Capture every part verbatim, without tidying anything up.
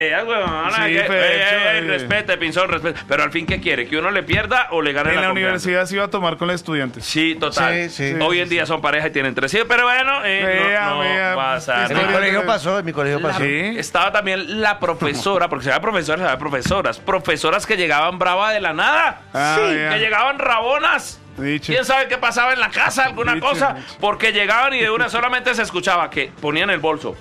Eh, huevón, Sí, que- Fecho, eh, eh, eh. respete, Pinzón, respete. Pero al fin, ¿qué quiere? ¿Que uno le pierda o le gane En la la confianza? universidad se iba a tomar con los estudiantes. Sí, total. Sí, sí. Hoy en día son pareja y tienen tres hijos, pero bueno, eh, Vea, no, no vea, pasa En mi historia nada. colegio de- pasó, en mi colegio La- pasó. Sí. Estaba también la profesora, porque se llama profesora, se llama profesoras. Profesoras que llegaban bravas de la nada. Ah, sí, vea. que llegaban rabonas. Dicho. ¿Quién sabe qué pasaba en la casa? ¿Alguna Dicho, cosa? dicho. Porque llegaban y de una solamente se escuchaba que ponían el bolso.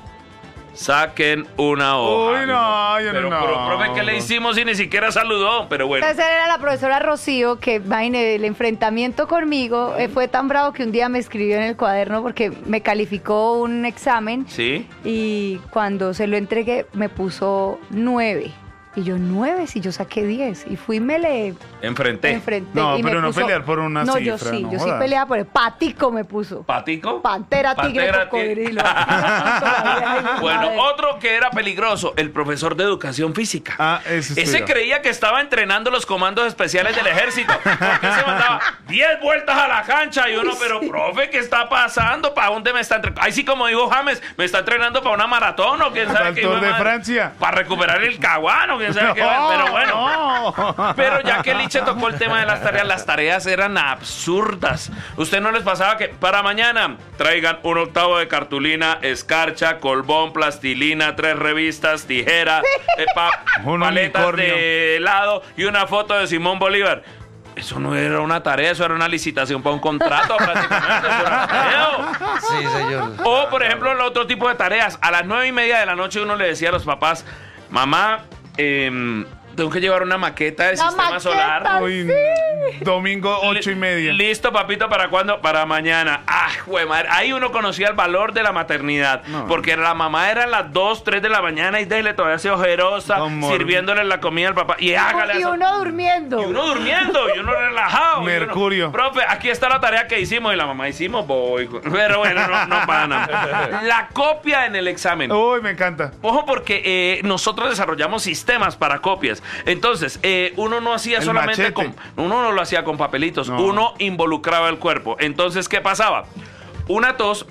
Saquen una hoja. Uy, no, yo pero, no. Pero, profe, ¿qué le hicimos y ni siquiera saludó? Pero bueno. Entonces era la profesora Rocío, que imagínate, el enfrentamiento conmigo eh, fue tan bravo que un día me escribió en el cuaderno porque me calificó un examen ¿Sí? y cuando se lo entregué me puso nueve. Y yo, nueve, si yo saqué diez. Y fui y me le Enfrenté. enfrenté. No, y me pero no puso- pelear por una No, yo cifra, sí, no yo sí jodas. peleaba por el patico me puso. ¿Patico? Pantera, tigre, Pantera, cocodrilo. Bueno, otro que era peligroso, el profesor de educación física. Ah, ese Ese estudió. creía que estaba entrenando los comandos especiales del ejército. Porque se mandaba diez vueltas a la cancha y uno, pero profe, ¿qué está pasando? ¿Para dónde me está entrenando? Ahí sí, como dijo James, ¿me está entrenando para una maratón o quién Para sabe el qué? Tour hijo de madre? Francia. Para recuperar el caguano, quién sabe qué. Pero bueno. No. Pero ya que Liche tocó el tema de las tareas, las tareas eran absurdas. ¿Usted no les pasaba que para mañana traigan un octavo de cartulina, escarcha, colbón, plastilina, tres revistas, tijera, eh, pa- Un paletas unicornio. de helado y una foto de Simón Bolívar? Eso no era una tarea, eso era una licitación para un contrato prácticamente. Eso era feo. Sí, señor. O, por ejemplo, el otro tipo de tareas. A las nueve y media de la noche uno le decía a los papás, mamá, eh, tengo que llevar una maqueta del La sistema maqueta. solar. Uy, domingo ocho y media. Listo, papito, ¿para cuándo? Para mañana. Ah, jue madre. Ahí uno conocía el valor de la maternidad. No. Porque la mamá era a las dos, tres de la mañana y déjele todavía así ojerosa, Con mor- sirviéndole la comida al papá. Y hágale Y eso. uno durmiendo. Y uno durmiendo, y uno relajado. y uno, Mercurio. profe, aquí está la tarea que hicimos. Y la mamá, hicimos, voy. Pero bueno, no, no para nada. La copia en el examen. Uy, me encanta. Ojo, porque eh, nosotros desarrollamos sistemas para copias. Entonces, eh, uno no hacía El solamente machete. con. Uno no lo hacía con papelitos, No. uno involucraba el cuerpo. Entonces, ¿qué pasaba? Una tos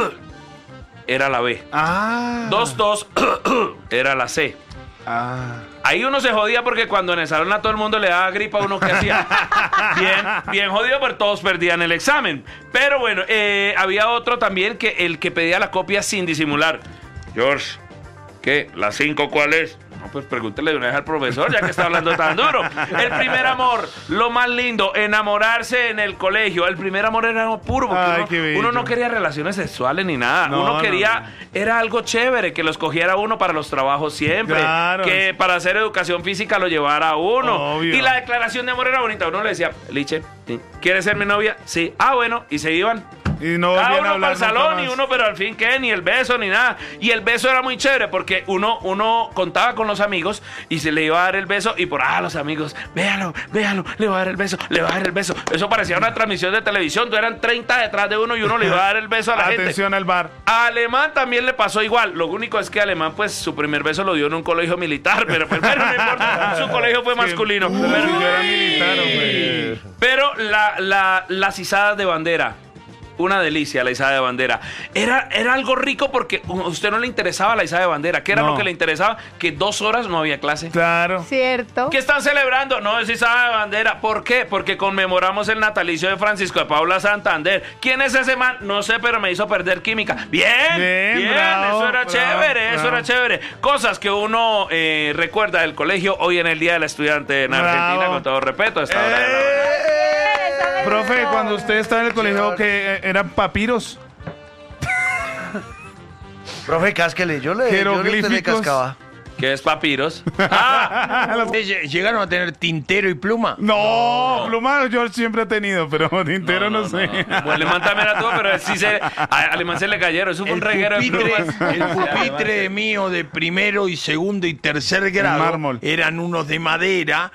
era la B. Ah. Dos tos era la C. Ah. Ahí uno se jodía porque cuando en el salón a todo el mundo le daba gripa, uno que hacía bien, bien jodido, pero todos perdían el examen. Pero bueno, eh, había otro también que el que pedía la copia sin disimular. George, ¿qué? ¿La cinco cuál es? No, pues pregúntele de una vez al profesor, ya que está hablando tan duro. El primer amor, lo más lindo, enamorarse en el colegio. El primer amor era puro, porque Ay, uno, qué bello. uno no quería relaciones sexuales ni nada. No, uno no, quería, no. era algo chévere, que lo escogiera uno para los trabajos siempre. Claro. Que para hacer educación física lo llevara a uno. Obvio. Y la declaración de amor era bonita. Uno le decía, Liche, ¿quieres ser mi novia? Sí. Ah, bueno. Y se iban. Y no Cada volvían a uno para hablar el salón nunca y más. uno, pero al fin, ¿qué? Ni el beso ni nada. Y el beso era muy chévere porque uno, uno contaba con los amigos y se le iba a dar el beso y por, ah, los amigos, véalo, véalo, le va a dar el beso, le va a dar el beso. Eso parecía una transmisión de televisión. Entonces eran treinta detrás de uno y uno le iba a dar el beso a la gente. Atención al bar. A Alemán también le pasó igual. Lo único es que Alemán, pues, su primer beso lo dio en un colegio militar, pero pues, bueno, no importa. Su colegio fue masculino. Pero Pero, si yo era militar, hombre. pero la, la, las izadas de bandera. Una delicia la izada de bandera. Era, era algo rico porque a usted no le interesaba la izada de bandera. ¿Qué era No. lo que le interesaba? Que dos horas no había clase. Claro. ¿Cierto? ¿Qué están celebrando? No, es izada de bandera. ¿Por qué? Porque conmemoramos el natalicio de Francisco de Paula Santander. ¿Quién es ese man? No sé, pero me hizo perder química. Bien, bien, Bien, bravo, eso era bravo, chévere, eso bravo. era chévere. Cosas que uno eh, recuerda del colegio hoy en el Día del Estudiante en Bravo. Argentina, con todo respeto. a esta hora de la mañana. Eh, Profe, cuando usted estaba en el colegio, que eh, eran papiros. Profe, cásquele, yo le, yo le, le Jeroglíficos. cascaba. ¿Qué es papiros? Ah, ¿Ustedes llegaron a tener tintero y pluma? No, pluma George siempre ha tenido, pero tintero no, sé. Pues Alemán también la tuvo, pero sí se, a Alemán se le cayeron. Eso fue un El reguero de pupitre, plumas. el pupitre mío de primero y segundo y tercer grado mármol. eran unos de madera,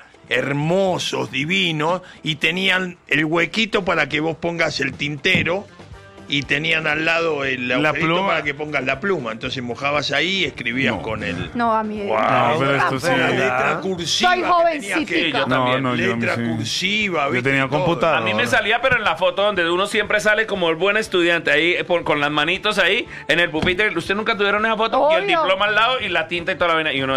hermosos, divinos, y tenían el huequito para que vos pongas el tintero y tenían al lado el La agujerito pluma. para que pongas la pluma. Entonces mojabas ahí y escribías No. con el... No, a mí. No, pero esto sí. La ¿verdad? letra cursiva. Soy que jovencita. tenías que- Sí, yo No, también. no, yo a mí letra sí. cursiva. Yo ¿viste? tenía Todo. computador. A mí me salía, pero en la foto donde uno siempre sale como el buen estudiante, ahí eh, por- con las manitos ahí en el pupitre. ¿Usted nunca tuvieron esa foto? Y el Obvio. diploma al lado y la tinta y toda la vaina. Y uno